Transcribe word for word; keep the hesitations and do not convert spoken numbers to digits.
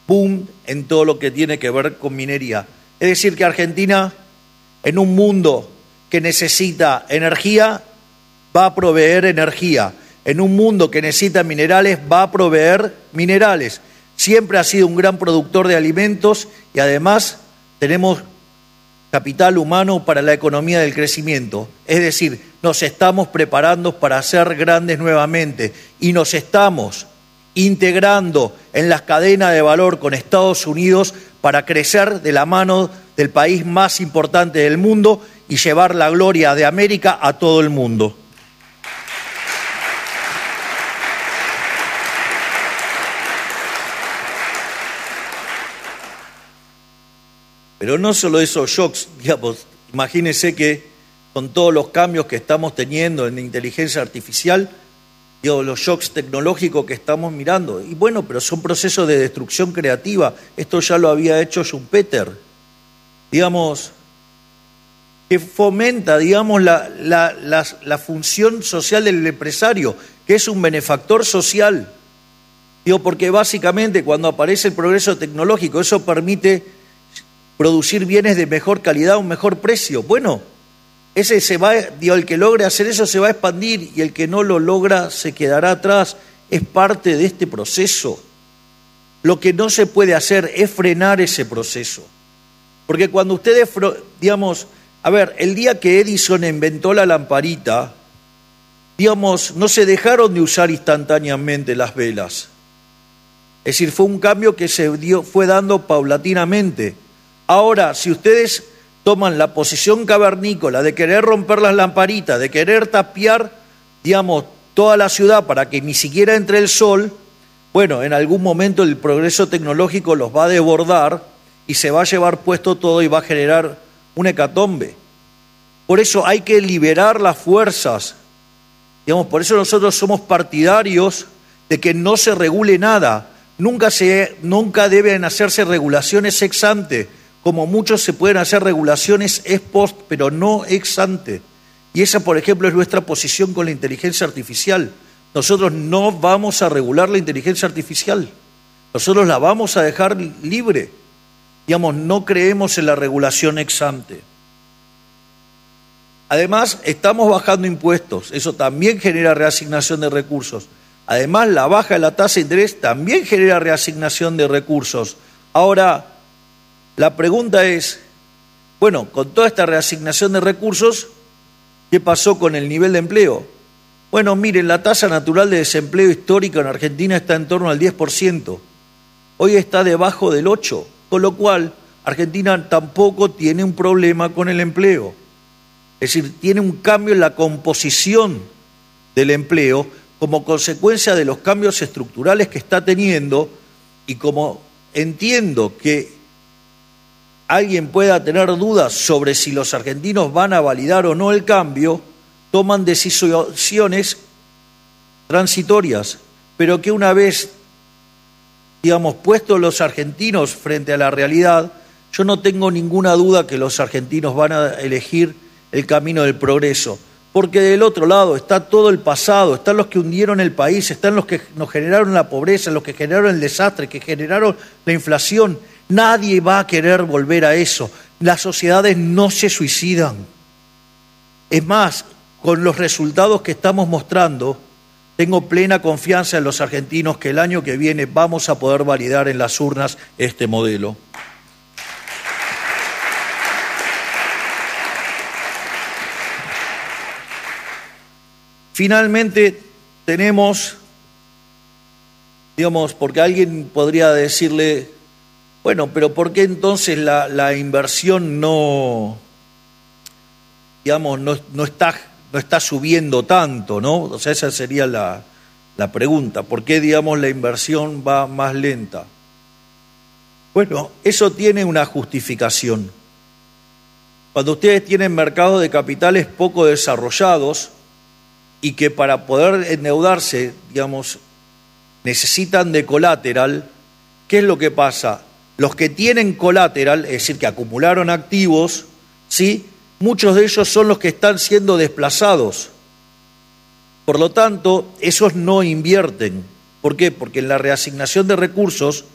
boom en todo lo que tiene que ver con minería. Es decir, que Argentina, en un mundo que necesita energía, va a proveer energía. En un mundo que necesita minerales, va a proveer minerales. Siempre ha sido un gran productor de alimentos y además tenemos capital humano para la economía del crecimiento. Es decir, nos estamos preparando para ser grandes nuevamente y nos estamos integrando en las cadenas de valor con Estados Unidos para crecer de la mano del país más importante del mundo y llevar la gloria de América a todo el mundo. Pero no solo esos shocks, digamos, imagínense que con todos los cambios que estamos teniendo en la inteligencia artificial, digo, los shocks tecnológicos que estamos mirando, y bueno, pero son procesos de destrucción creativa, esto ya lo había hecho Schumpeter, digamos, que fomenta, digamos, la, la, la, la función social del empresario, que es un benefactor social, digo, porque básicamente cuando aparece el progreso tecnológico, eso permite producir bienes de mejor calidad a un mejor precio. Bueno, ese se va, digo, el que logre hacer eso se va a expandir y el que no lo logra se quedará atrás. Es parte de este proceso. Lo que no se puede hacer es frenar ese proceso. Porque cuando ustedes, digamos, a ver, el día que Edison inventó la lamparita, digamos, no se dejaron de usar instantáneamente las velas. Es decir, fue un cambio que se dio, fue dando paulatinamente. Ahora, si ustedes toman la posición cavernícola de querer romper las lamparitas, de querer tapiar, digamos, toda la ciudad para que ni siquiera entre el sol, bueno, en algún momento el progreso tecnológico los va a desbordar y se va a llevar puesto todo y va a generar una hecatombe. Por eso hay que liberar las fuerzas, digamos, por eso nosotros somos partidarios de que no se regule nada, nunca, se, nunca deben hacerse regulaciones ex ante. Como muchos se pueden hacer regulaciones ex post, pero no ex ante. Y esa, por ejemplo, es nuestra posición con la inteligencia artificial. Nosotros no vamos a regular la inteligencia artificial. Nosotros la vamos a dejar libre. Digamos, no creemos en la regulación ex ante. Además, estamos bajando impuestos. Eso también genera reasignación de recursos. Además, la baja de la tasa de interés también genera reasignación de recursos. Ahora, la pregunta es, bueno, con toda esta reasignación de recursos, ¿qué pasó con el nivel de empleo? Bueno, miren, la tasa natural de desempleo histórica en Argentina está en torno al diez por ciento. Hoy está debajo del ocho por ciento, con lo cual Argentina tampoco tiene un problema con el empleo. Es decir, tiene un cambio en la composición del empleo como consecuencia de los cambios estructurales que está teniendo y como entiendo que alguien pueda tener dudas sobre si los argentinos van a validar o no el cambio, toman decisiones transitorias, pero que una vez, digamos, puestos los argentinos frente a la realidad, yo no tengo ninguna duda que los argentinos van a elegir el camino del progreso, porque del otro lado está todo el pasado, están los que hundieron el país, están los que nos generaron la pobreza, los que generaron el desastre, que generaron la inflación. Nadie va a querer volver a eso. Las sociedades no se suicidan. Es más, con los resultados que estamos mostrando, tengo plena confianza en los argentinos que el año que viene vamos a poder validar en las urnas este modelo. Finalmente tenemos, digamos, porque alguien podría decirle, bueno, pero ¿por qué entonces la, la inversión no, digamos, no, no, está, no está subiendo tanto, ¿no? O sea, esa sería la, la pregunta. ¿Por qué, digamos, la inversión va más lenta? Bueno, eso tiene una justificación. Cuando ustedes tienen mercados de capitales poco desarrollados y que para poder endeudarse, digamos, necesitan de colateral, ¿qué es lo que pasa? Los que tienen colateral, es decir, que acumularon activos, ¿sí? Muchos de ellos son los que están siendo desplazados. Por lo tanto, esos no invierten. ¿Por qué? Porque en la reasignación de recursos